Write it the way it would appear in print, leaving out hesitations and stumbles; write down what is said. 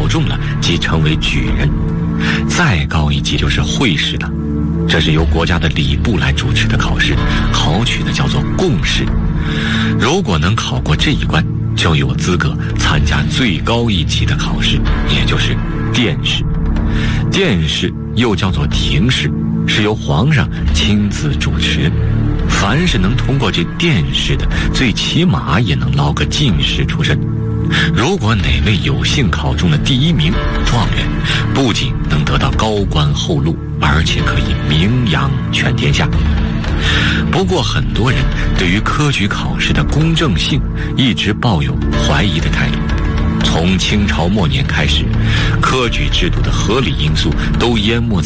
中了，即成为举人。再高一级就是会试了，这是由国家的礼部来主持的考试，考取的叫做贡试。如果能考过这一关，就有资格参加最高一级的考试，也就是殿试。殿试又叫做廷试，是由皇上亲自主持。凡是能通过这殿试的，最起码也能捞个进士出身。如果哪位有幸考中了第1名状元，不仅能得到高官厚禄，而且可以名扬全天下。不过很多人对于科举考试的公正性一直抱有怀疑的态度。从清朝末年开始，科举制度的合理因素都淹没在